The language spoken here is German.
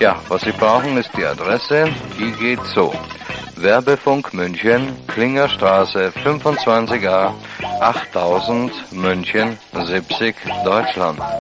Ja, was Sie brauchen, ist die Adresse. Die geht so. Werbefunk München, Klingerstraße 25a, 8000 München, 70, Deutschland.